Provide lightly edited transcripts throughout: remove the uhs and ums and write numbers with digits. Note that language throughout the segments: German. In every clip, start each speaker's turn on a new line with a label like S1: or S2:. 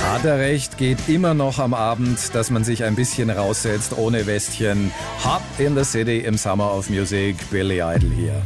S1: Hat er recht, geht immer noch am Abend, dass man sich ein bisschen raussetzt ohne Westchen. Hop in the City im Summer of Music, Billy Idol hier.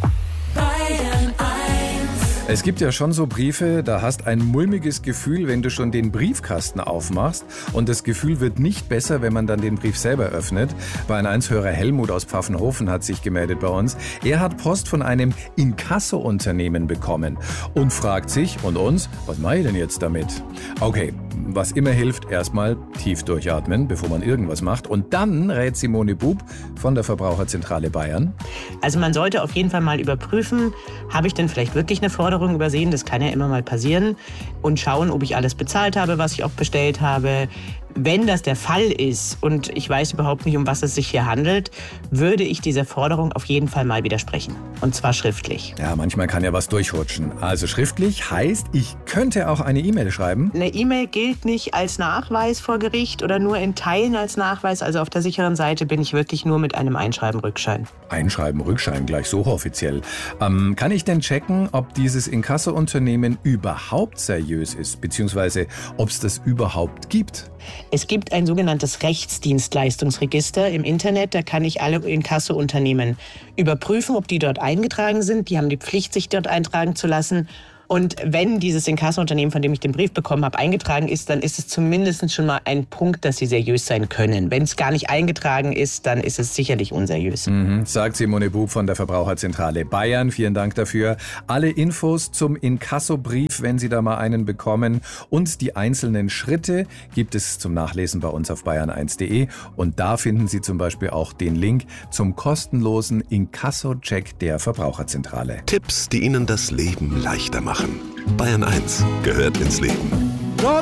S1: Es gibt ja schon so Briefe, da hast ein mulmiges Gefühl, wenn du schon den Briefkasten aufmachst. Und das Gefühl wird nicht besser, wenn man dann den Brief selber öffnet. Bayern 1-Hörer Helmut aus Pfaffenhofen hat sich gemeldet bei uns. Er hat Post von einem Inkasso-Unternehmen bekommen und fragt sich und uns, was mache ich denn jetzt damit? Okay, was immer hilft, erstmal tief durchatmen, bevor man irgendwas macht. Und dann rät Simone Bub von der Verbraucherzentrale Bayern.
S2: Also man sollte auf jeden Fall mal überprüfen, habe ich denn vielleicht wirklich eine Forderung übersehen, das kann ja immer mal passieren, und schauen, ob ich alles bezahlt habe, was ich auch bestellt habe. Wenn das der Fall ist und ich weiß überhaupt nicht, um was es sich hier handelt, würde ich dieser Forderung auf jeden Fall mal widersprechen. Und zwar schriftlich.
S1: Ja, manchmal kann ja was durchrutschen. Also schriftlich heißt, ich könnte auch eine E-Mail schreiben.
S2: Eine E-Mail gilt nicht als Nachweis vor Gericht oder nur in Teilen als Nachweis. Also auf der sicheren Seite bin ich wirklich nur mit einem Einschreiben-Rückschein.
S1: Einschreiben-Rückschein, gleich so offiziell. Kann ich denn checken, ob dieses Inkasso-Unternehmen überhaupt seriös ist, beziehungsweise ob es das überhaupt gibt?
S2: Es gibt ein sogenanntes Rechtsdienstleistungsregister im Internet. Da kann ich alle Inkasso-Unternehmen überprüfen, ob die dort eingetragen sind. Die haben die Pflicht, sich dort eintragen zu lassen. Und wenn dieses Inkasso-Unternehmen, von dem ich den Brief bekommen habe, eingetragen ist, dann ist es zumindest schon mal ein Punkt, dass sie seriös sein können. Wenn es gar nicht eingetragen ist, dann ist es sicherlich unseriös.
S1: Sagt Simone Bub von der Verbraucherzentrale Bayern. Vielen Dank dafür. Alle Infos zum Inkasso-Brief, wenn Sie da mal einen bekommen, und die einzelnen Schritte gibt es zum Nachlesen bei uns auf bayern1.de. Und da finden Sie zum Beispiel auch den Link zum kostenlosen Inkasso-Check der Verbraucherzentrale.
S3: Tipps, die Ihnen das Leben leichter machen. Bayern 1 gehört ins Leben.